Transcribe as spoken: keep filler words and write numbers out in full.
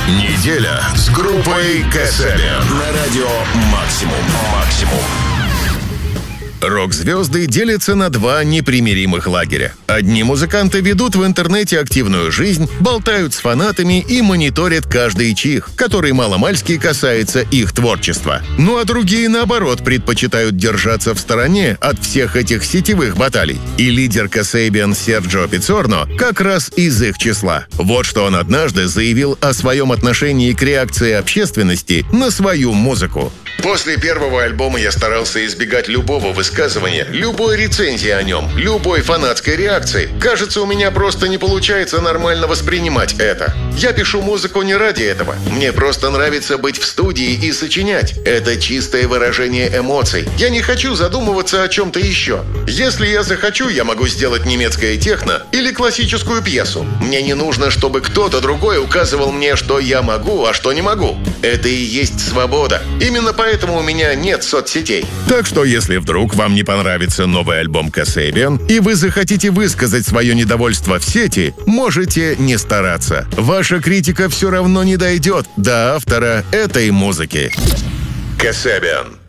Неделя с группой Касабиан на радио «Максимум». Максимум. Рок-звезды делятся на два непримиримых лагеря. Одни музыканты ведут в интернете активную жизнь, болтают с фанатами и мониторят каждый чих, который маломальски касается их творчества. Ну а другие, наоборот, предпочитают держаться в стороне от всех этих сетевых баталий. И лидер Касабиан Серджио Пиццорно как раз из их числа. Вот что он однажды заявил о своем отношении к реакции общественности на свою музыку. После первого альбома я старался избегать любого высказывания, любой рецензии о нем, любой фанатской реакции. Кажется, у меня просто не получается нормально воспринимать это. Я пишу музыку не ради этого. Мне просто нравится быть в студии и сочинять. Это чистое выражение эмоций. Я не хочу задумываться о чем-то еще. Если я захочу, я могу сделать немецкое техно или классическую пьесу. Мне не нужно, чтобы кто-то другой указывал мне, что я могу, а что не могу. Это и есть свобода. Именно поэтому Поэтому у меня нет соцсетей. Так что, если вдруг вам не понравится новый альбом Касабиан, и вы захотите высказать свое недовольство в сети, можете не стараться. Ваша критика все равно не дойдет до автора этой музыки. Касабиан.